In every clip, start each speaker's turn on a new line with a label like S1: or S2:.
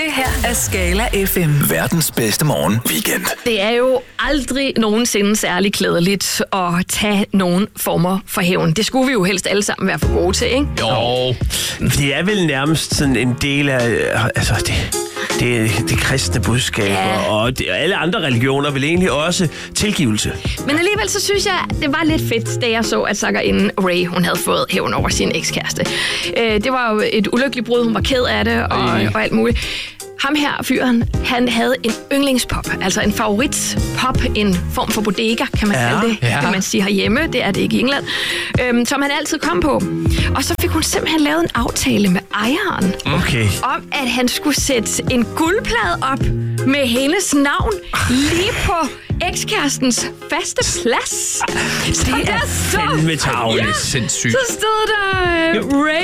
S1: Det her er Skala FM.
S2: Verdens bedste morgen weekend.
S3: Det er jo aldrig nogensinde særlig klædeligt at tage nogen former for hævn. Det skulle vi jo helst alle sammen være for gode til, ikke?
S4: Jo. Det er vel nærmest sådan en del af det kristne budskab, og alle andre religioner vil egentlig også tilgivelse.
S3: Men alligevel så synes jeg, det var lidt fedt, da jeg så, at sangerinden Ray, hun havde fået hævn over sin ekskæreste. Det var jo et ulykkeligt brud, hun var ked af det, og alt muligt. Ham her, fyren, han havde en yndlingspop, altså en favoritpop, en form for bodega, kan man kalde det, kan man sige herhjemme, det er det ikke i England, som han altid kom på. Og så fik hun simpelthen lavet en aftale med ejeren, om at han skulle sætte en guldplade op med hendes navn lige på ekskærestens faste plads.
S4: Det er fandme tarveligt.
S3: Sindssygt. Så stod der,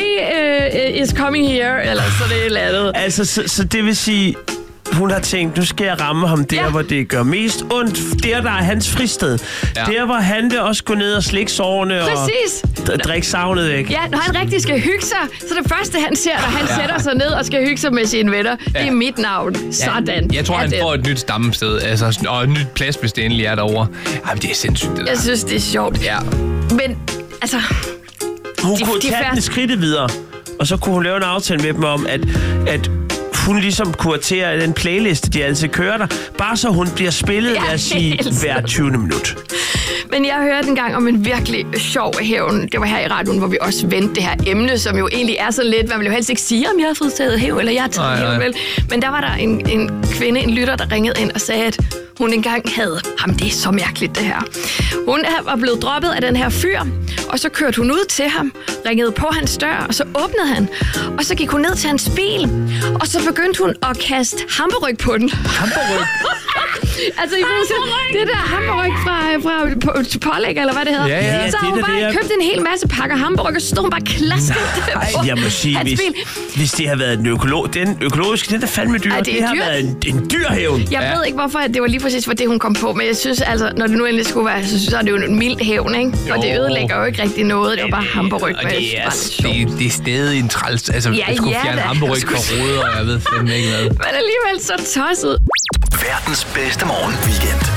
S3: Ray is coming here, eller så det eller andet.
S4: Altså, så det vil sige, hun har tænkt, nu skal jeg ramme ham der, hvor det gør mest ondt. Der er hans fristed. Ja. Der, hvor han vil også gå ned og slikke sårene og drikke savnet væk.
S3: Ja, når han rigtig skal hygge sig, så det første, han ser, når han sætter sig ned og skal hygge sig med sine venner, det er mit navn. Sådan.
S5: Jeg tror, han får et nyt stammested, altså, og et nyt plads, hvis det endelig er derovre. Jamen, det er sindssygt, det der.
S3: Jeg synes, det er sjovt.
S5: Ja.
S3: Men, altså...
S4: Hun kunne tage den skridtet videre, og så kunne hun lave en aftale med dem om, at hun ligesom kuraterer den playliste, de altid kører der, bare så hun bliver spillet, lad os sige, hver 20. minut.
S3: Men jeg hørte engang om en virkelig sjov hævn. Det var her i radioen, hvor vi også vendte det her emne, som jo egentlig er sådan lidt, man vil jo helst ikke sige, om jeg har fået taget hævn, eller jeg har taget hævn, vel. Men der var der en kvinde, en lytter, der ringede ind og sagde, at hun engang havde... Jamen, det er så mærkeligt, det her. Hun var blevet droppet af den her fyr, og så kørte hun ud til ham, ringede på hans dør, og så åbnede han. Og så gik hun ned til hans bil, og så begyndte hun at kaste hamburg på den.
S4: Hamburg?
S3: Altså, det der hamburg fra pålæg, eller hvad det hedder.
S4: Ja,
S3: så har hun bare købt en hel masse pakker hamburg, og så stod hun bare klasket på
S4: jeg må sige, hvis det har været den økologiske, den er fandme dyr. Det har været en dyr hævn.
S3: Jeg ved ikke, hvorfor det var lige præcis for det, hun kom på, men jeg synes altså, når det nu endelig skulle være, så er det jo en mild hævn, ikke? Jo. Og det ødelægger jo ikke rigtig noget. Det var bare hamburg.
S5: Og det er stadig en træls. Altså, jeg skulle fjerne hamburg fra ruder, og jeg ved fandme ikke hvad.
S3: Men alligevel så tosset.
S2: Verdens bedste morgen weekend.